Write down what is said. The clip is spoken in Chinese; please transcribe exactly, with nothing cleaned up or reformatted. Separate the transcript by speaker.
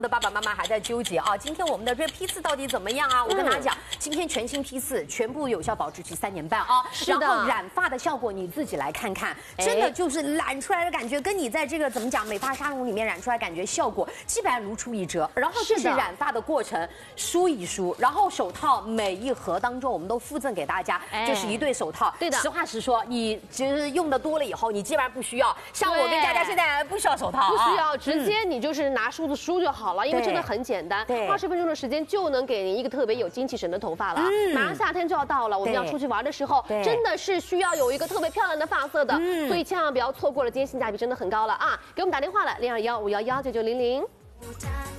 Speaker 1: 的爸爸妈妈还在纠结啊，今天我们的这批次到底怎么样啊？我跟大家讲，今天全新批次，全部有效保质期三年半啊。
Speaker 2: 是的。
Speaker 1: 然后染发的效果你自己来看看，真的就是染出来的感觉，跟你在这个怎么讲美发沙龙里面染出来感觉效果基本上如出一辙。然后这是染发的过程，梳一梳，然后手套每一盒当中我们都附赠给大家，就是一对手套。对的。实话实说，你其实用的多了以后，你基本上不需要。像我跟佳佳现在不需要手套，
Speaker 2: 不需要，直接你就是拿梳子梳就好了。 因为真的很简单，二十分钟的时间就能给您一个特别有精气神的头发了。嗯，马上夏天就要到了，我们要出去玩的时候，真的是需要有一个特别漂亮的发色的，嗯、所以千万不要错过了，今天性价比真的很高了啊！给我们打电话了，零二幺五幺幺九九零零。